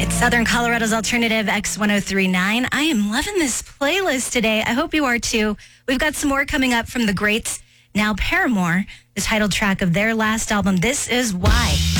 It's Southern Colorado's Alternative X1039. I am loving this playlist today. I hope you are too. We've got some more coming up from the greats. Now Paramore, the title track of their last album, This Is Why.